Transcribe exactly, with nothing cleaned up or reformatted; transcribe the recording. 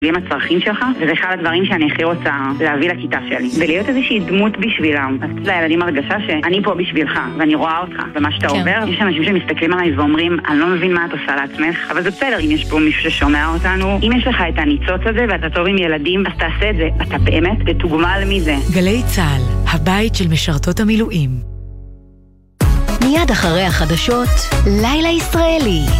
עם הצרכים שלך, וזה אחד הדברים שאני הכי רוצה להביא לכיתה שלי. ולהיות איזושהי דמות בשבילם. אז לילדים הרגשה שאני פה בשבילך, ואני רואה אותך, ומה שאתה עובר. יש אנשים שמסתכלים עליי ואומרים, אני לא מבין מה את עושה לעצמך, אבל זה בסדר, אם יש פה מישהו ששומע אותנו, אם יש לך את הניצוץ הזה, ואתה טוב עם ילדים, אז תעשה את זה. אתה באמת תתוגמל מזה. גלי צהל, הבית של משרתות המילואים. מיד אחרי החדשות, לילה ישראלי.